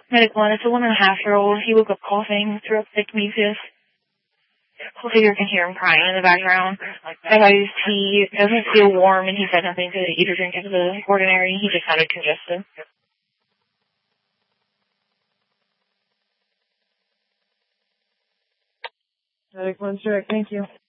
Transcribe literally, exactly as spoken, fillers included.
Medic one, it's a one and a half year old. He woke up coughing, threw up thick mucus. Whole figure can hear him crying in the background. I got his tea. It doesn't feel warm, and he said nothing to eat or drink out of the ordinary. He just sounded congested. Medic one, sure, thank you.